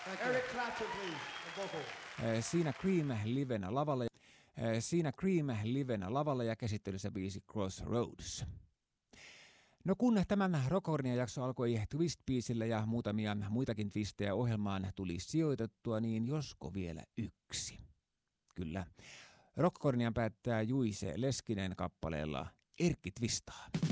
Eric Clapton, please, on vocal. Siinä Cream livenä lavalla ja käsittelyssä biisi Crossroads. No kun tämän Rockhornia-jakso alkoi Twist-biisillä ja muutamia muitakin twistejä ohjelmaan tuli sijoitettua, niin josko vielä yksi. Kyllä. Rockhornian päättää Juise Leskinen kappaleella Erkki twistaa.